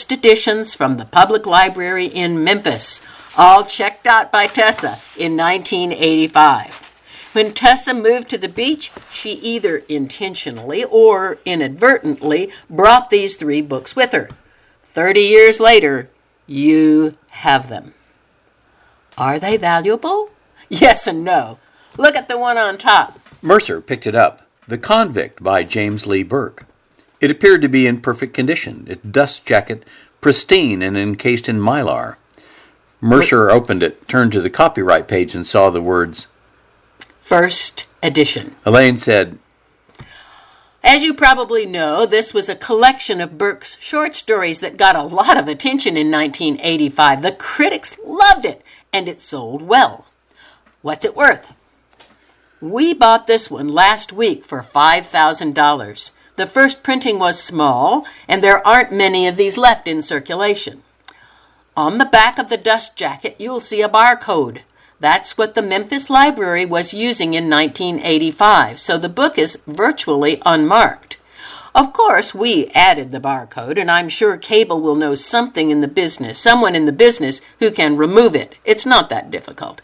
first editions from the public library in Memphis, all checked out by Tessa in 1985. When Tessa moved to the beach, she either intentionally or inadvertently brought these 3 books with her. 30 years later, you have them. Are they valuable? Yes and no. Look at the one on top. Mercer picked it up. The Convict by James Lee Burke. It appeared to be in perfect condition, its dust jacket pristine and encased in mylar. Mercer opened it, turned to the copyright page, and saw the words, First edition. Elaine said, As you probably know, this was a collection of Burke's short stories that got a lot of attention in 1985. The critics loved it, and it sold well. What's it worth? We bought this one last week for $5,000. The first printing was small, and there aren't many of these left in circulation. On the back of the dust jacket, you'll see a barcode. That's what the Memphis Library was using in 1985, so the book is virtually unmarked. Of course, we added the barcode, and I'm sure Cable will know someone in the business who can remove it. It's not that difficult.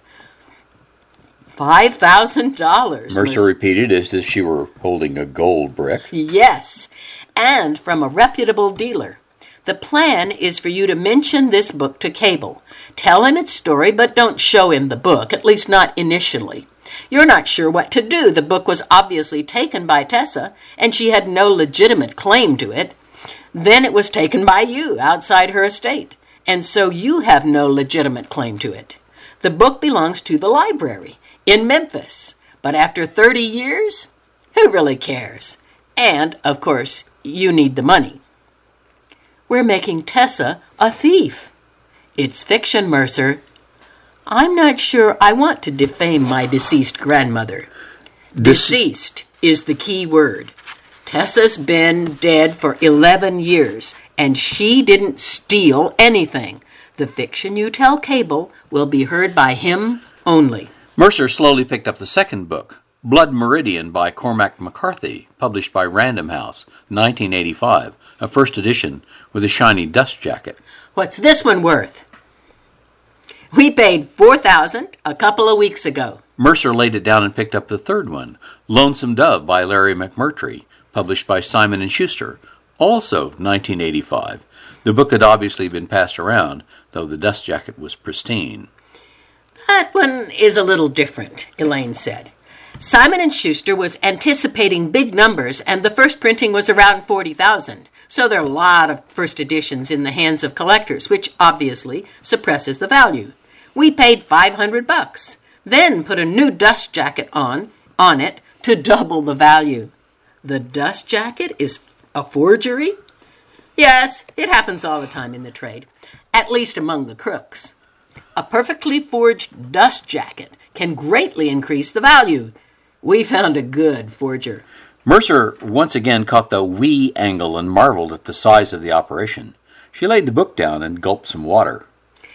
$5,000. Mercer repeated as if she were holding a gold brick. Yes, and from a reputable dealer. The plan is for you to mention this book to Cable. Tell him its story, but don't show him the book, at least not initially. You're not sure what to do. The book was obviously taken by Tessa, and she had no legitimate claim to it. Then it was taken by you outside her estate, and so you have no legitimate claim to it. The book belongs to the library in Memphis, but after 30 years, who really cares? And, of course, you need the money. We're making Tessa a thief. It's fiction, Mercer. I'm not sure I want to defame my deceased grandmother. Deceased is the key word. Tessa's been dead for 11 years, and she didn't steal anything. The fiction you tell Cable will be heard by him only. Mercer slowly picked up the second book, Blood Meridian by Cormac McCarthy, published by Random House, 1985, a first edition with a shiny dust jacket. What's this one worth? We paid $4,000 a couple of weeks ago. Mercer laid it down and picked up the third one, Lonesome Dove by Larry McMurtry, published by Simon & Schuster, also 1985. The book had obviously been passed around, though the dust jacket was pristine. That one is a little different, Elaine said. Simon & Schuster was anticipating big numbers, and the first printing was around 40,000. So there are a lot of first editions in the hands of collectors, which obviously suppresses the value. We paid $500, then put a new dust jacket on it to double the value. The dust jacket is a forgery? Yes, it happens all the time in the trade, at least among the crooks. A perfectly forged dust jacket can greatly increase the value. We found a good forger. Mercer once again caught the we angle and marveled at the size of the operation. She laid the book down and gulped some water.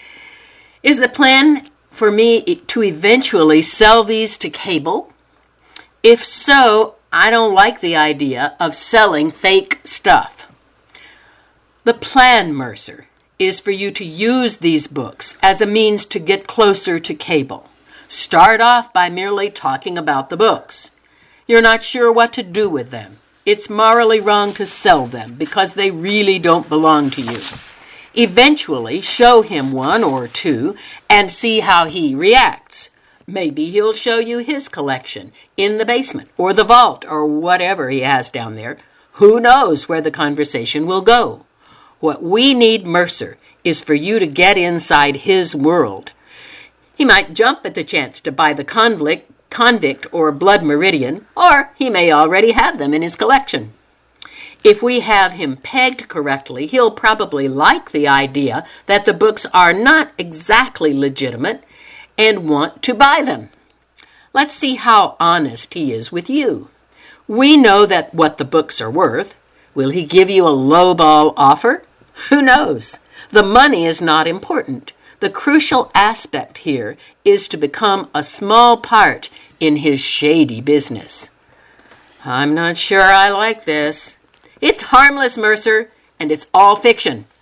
Is the plan for me to eventually sell these to Cable? If so, I don't like the idea of selling fake stuff. The plan, Mercer, is for you to use these books as a means to get closer to Cable. Start off by merely talking about the books. You're not sure what to do with them. It's morally wrong to sell them because they really don't belong to you. Eventually, show him one or two and see how he reacts. Maybe he'll show you his collection in the basement or the vault or whatever he has down there. Who knows where the conversation will go? What we need, Mercer, is for you to get inside his world. He might jump at the chance to buy the Convict or Blood Meridian, or he may already have them in his collection. If we have him pegged correctly, he'll probably like the idea that the books are not exactly legitimate and want to buy them. Let's see how honest he is with you. We know that what the books are worth. Will he give you a lowball offer? Who knows? The money is not important. The crucial aspect here is to become a small part in his shady business. I'm not sure I like this. It's harmless, Mercer, and it's all fiction.